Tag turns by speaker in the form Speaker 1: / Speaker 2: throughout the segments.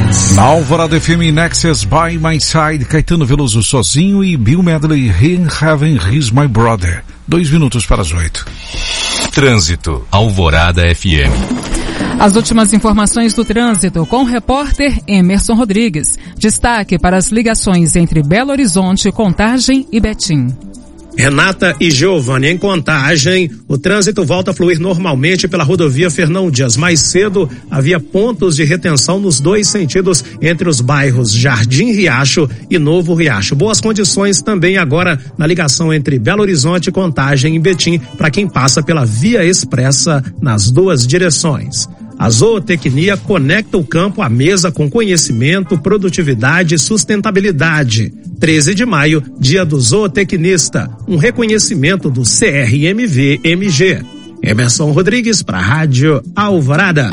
Speaker 1: Na Alvorada FM, Nexus by My Side, Caetano Veloso sozinho e Bill Medley, In Heaven, He's My Brother. 2 minutos para as 8.
Speaker 2: Trânsito, Alvorada FM.
Speaker 3: As últimas informações do trânsito com o repórter Emerson Rodrigues. Destaque para as ligações entre Belo Horizonte, Contagem e Betim.
Speaker 4: Renata e Giovanni, em Contagem, o trânsito volta a fluir normalmente pela rodovia Fernão Dias. Mais cedo, havia pontos de retenção nos 2 sentidos entre os bairros Jardim Riacho e Novo Riacho. Boas condições também agora na ligação entre Belo Horizonte, Contagem e Betim, para quem passa pela Via Expressa nas 2 direções. A zootecnia conecta o campo à mesa com conhecimento, produtividade e sustentabilidade. 13 de maio, Dia do Zootecnista, um reconhecimento do CRMV-MG. Emerson Rodrigues para a Rádio Alvorada.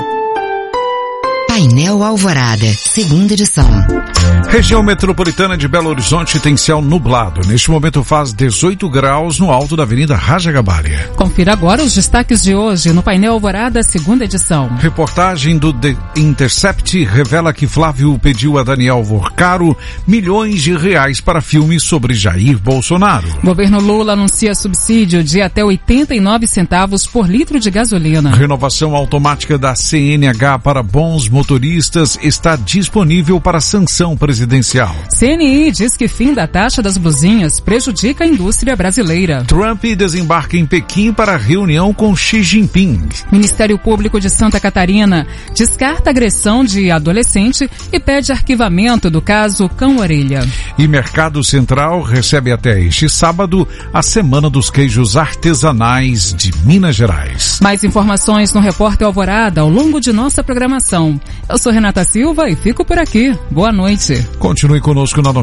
Speaker 5: Painel Alvorada, segunda edição.
Speaker 1: Região metropolitana de Belo Horizonte tem céu nublado. Neste momento faz 18 graus no alto da Avenida Raja Gabarria.
Speaker 3: Confira agora os destaques de hoje no Painel Alvorada, segunda edição.
Speaker 1: Reportagem do The Intercept revela que Flávio pediu a Daniel Vorcaro milhões de reais para filme sobre Jair Bolsonaro.
Speaker 3: Governo Lula anuncia subsídio de até 89 centavos por litro de gasolina.
Speaker 1: Renovação automática da CNH para bons motoristas está disponível para sanção presidencial.
Speaker 3: CNI diz que fim da taxa das blusinhas prejudica a indústria brasileira.
Speaker 1: Trump desembarca em Pequim para reunião com Xi Jinping.
Speaker 3: Ministério Público de Santa Catarina descarta agressão de adolescente e pede arquivamento do caso Cão-Orelha.
Speaker 1: E Mercado Central recebe até este sábado a Semana dos Queijos Artesanais de Minas Gerais.
Speaker 3: Mais informações no Repórter Alvorada ao longo de nossa programação. Eu sou Renata Silva e fico por aqui. Boa noite.
Speaker 1: Continue conosco na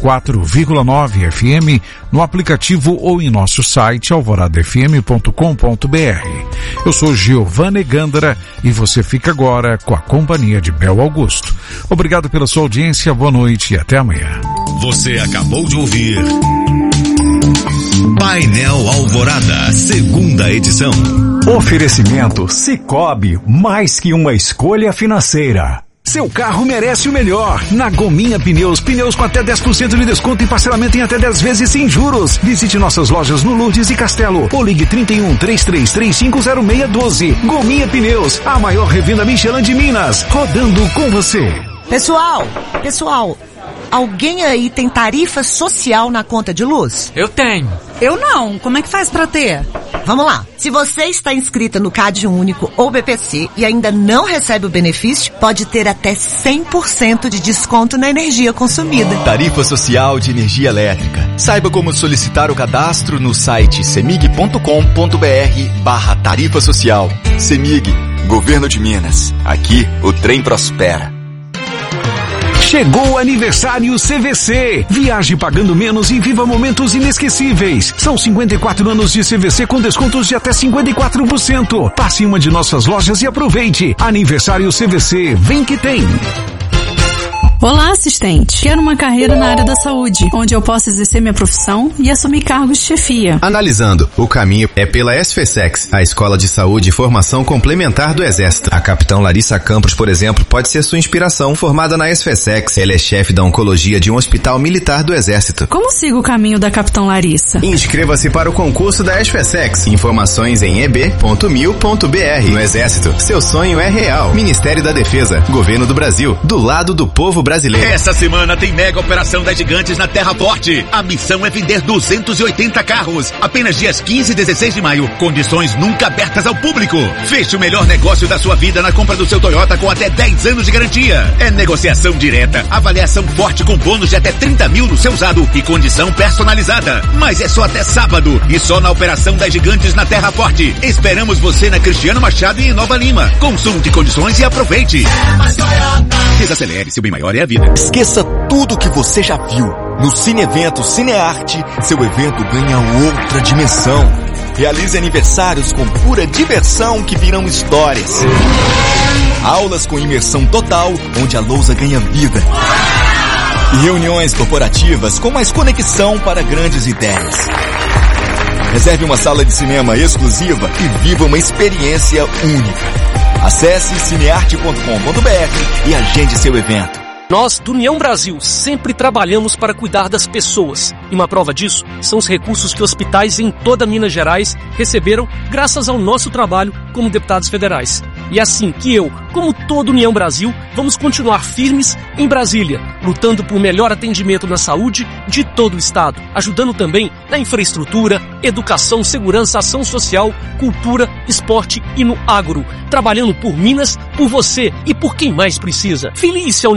Speaker 1: 94,9 FM, no aplicativo ou em nosso site alvoradafm.com.br. Eu sou Giovanni Gandara e você fica agora com a companhia de Bel Augusto. Obrigado pela sua audiência, boa noite e até amanhã.
Speaker 2: Você acabou de ouvir Painel Alvorada, segunda edição.
Speaker 6: Oferecimento Sicoob, mais que uma escolha financeira. Seu carro merece o melhor. Na Gominha Pneus, pneus com até 10% de desconto e parcelamento em até 10 vezes sem juros. Visite nossas lojas no Lourdes e Castelo ou ligue 31-3335-0612. Gominha Pneus, a maior revenda Michelin de Minas, rodando com você.
Speaker 7: Pessoal, alguém aí tem tarifa social na conta de luz?
Speaker 8: Eu tenho.
Speaker 9: Eu não. Como é que faz pra ter?
Speaker 7: Vamos lá. Se você está inscrita no CAD Único ou BPC e ainda não recebe o benefício, pode ter até 100% de desconto na energia consumida.
Speaker 10: Tarifa Social de Energia Elétrica. Saiba como solicitar o cadastro no site cemig.com.br/tarifa social. Cemig, Governo de Minas. Aqui o trem prospera.
Speaker 6: Chegou o aniversário CVC. Viaje pagando menos e viva momentos inesquecíveis. São 54 anos de CVC com descontos de até 54%. Passe em uma de nossas lojas e aproveite. Aniversário CVC, vem que tem.
Speaker 9: Olá, assistente. Quero uma carreira na área da saúde, onde eu possa exercer minha profissão e assumir cargos de chefia.
Speaker 11: Analisando, o caminho é pela SFSEX, a Escola de Saúde e Formação Complementar do Exército. A capitã Larissa Campos, por exemplo, pode ser sua inspiração. Formada na SFSEX, ela é chefe da oncologia de um hospital militar do Exército.
Speaker 9: Como sigo o caminho da capitã Larissa?
Speaker 11: Inscreva-se para o concurso da SFSEX. Informações em eb.mil.br. No Exército, seu sonho é real. Ministério da Defesa, Governo do Brasil, do lado do povo brasileiro.
Speaker 2: Essa semana tem mega operação das gigantes na Terra Forte. A missão é vender 280 carros. Apenas dias 15 e 16 de maio. Condições nunca abertas ao público. Feche o melhor negócio da sua vida na compra do seu Toyota com até 10 anos de garantia. É negociação direta, avaliação forte com bônus de até 30 mil no seu usado e condição personalizada. Mas é só até sábado e só na operação das gigantes na Terra Forte. Esperamos você na Cristiano Machado e em Nova Lima. Consulte condições e aproveite. Desacelere, seu bem maior é a vida.
Speaker 10: Esqueça tudo que você já viu. No Cine Evento Cinearte, seu evento ganha outra dimensão. Realize aniversários com pura diversão que virão histórias. Aulas com imersão total, onde a lousa ganha vida. E reuniões corporativas com mais conexão para grandes ideias. Reserve uma sala de cinema exclusiva e viva uma experiência única. Acesse cinearte.com.br e agende seu evento.
Speaker 8: Nós, do União Brasil, sempre trabalhamos para cuidar das pessoas. E uma prova disso são os recursos que hospitais em toda Minas Gerais receberam graças ao nosso trabalho como deputados federais. E é assim que eu, como todo União Brasil, vamos continuar firmes em Brasília, lutando por melhor atendimento na saúde de todo o estado, ajudando também na infraestrutura, educação, segurança, ação social, cultura, esporte e no agro, trabalhando por Minas, por você e por quem mais precisa. Feliz